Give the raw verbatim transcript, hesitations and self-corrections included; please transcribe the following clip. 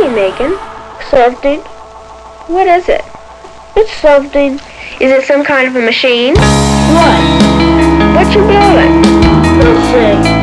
you making? Something. What is it? It's something. Is it some kind of a machine? What? What you building? Let's see.